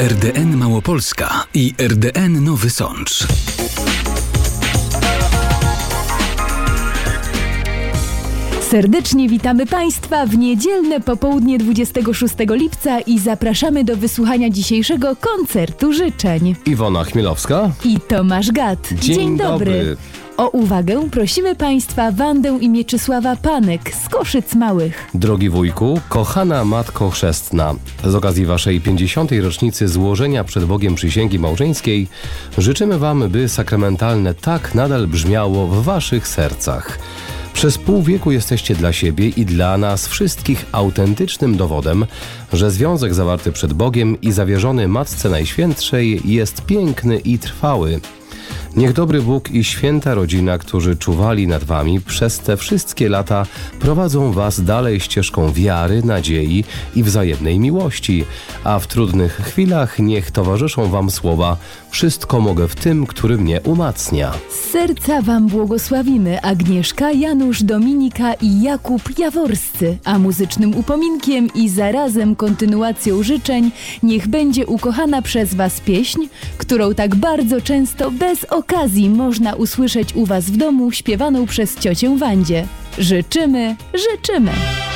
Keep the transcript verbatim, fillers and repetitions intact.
R D N Małopolska i R D N Nowy Sącz. Serdecznie witamy Państwa w niedzielne popołudnie dwudziestego szóstego lipca i zapraszamy do wysłuchania dzisiejszego koncertu życzeń. Iwona Chmielowska i Tomasz Gat. Dzień, Dzień dobry. dobry. O uwagę prosimy Państwa Wandę i Mieczysława Panek z Koszyc Małych. Drogi wujku, kochana Matko Chrzestna, z okazji Waszej pięćdziesiątej rocznicy złożenia przed Bogiem przysięgi małżeńskiej życzymy Wam, by sakramentalne tak nadal brzmiało w Waszych sercach. Przez pół wieku jesteście dla siebie i dla nas wszystkich autentycznym dowodem, że związek zawarty przed Bogiem i zawierzony Matce Najświętszej jest piękny i trwały. Niech dobry Bóg i święta rodzina, którzy czuwali nad wami przez te wszystkie lata, prowadzą was dalej ścieżką wiary, nadziei i wzajemnej miłości, a w trudnych chwilach niech towarzyszą wam słowa: wszystko mogę w tym, który mnie umacnia. Z serca wam błogosławimy Agnieszka, Janusz, Dominika i Jakub Jaworscy, a muzycznym upominkiem i zarazem kontynuacją życzeń niech będzie ukochana przez was pieśń, którą tak bardzo często bez okazji można usłyszeć u was w domu, śpiewaną przez ciocię Wandzie. Życzymy, życzymy!